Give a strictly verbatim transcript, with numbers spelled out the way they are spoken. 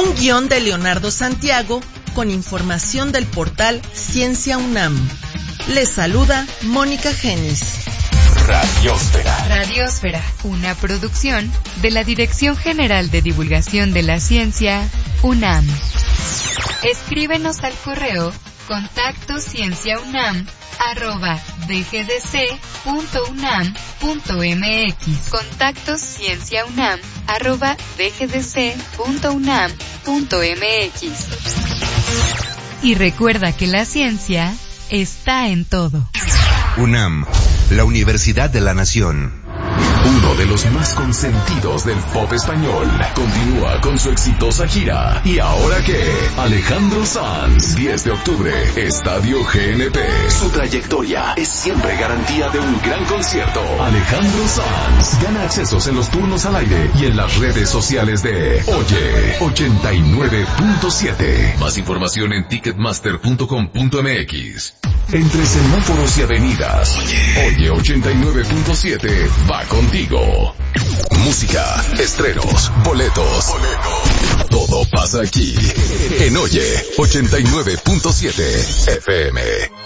Un guión de Leonardo Santiago con información del portal Ciencia UNAM. Les saluda Mónica Genis. Radiósfera. Radiósfera, una producción de la Dirección General de Divulgación de la Ciencia, UNAM. Escríbenos al correo contacto cienciaunam arroba dgdc.unam.mx. Contacto cienciaunam arroba dgdc.unam.mx. Y recuerda que la ciencia está en todo. UNAM, la Universidad de la Nación. Uno de los más consentidos del pop español continúa con su exitosa gira. ¿Y ahora qué? Alejandro Sanz, diez de octubre, Estadio G N P. Su trayectoria es siempre garantía de un gran concierto. Alejandro Sanz gana accesos en los turnos al aire y en las redes sociales de Oye ochenta y nueve punto siete. Más información en ticketmaster punto com punto m x. Entre semáforos y avenidas, Oye ochenta y nueve punto siete va contigo. Música, estrenos, boletos, boletos. Todo pasa aquí, en Oye ochenta y nueve punto siete F M.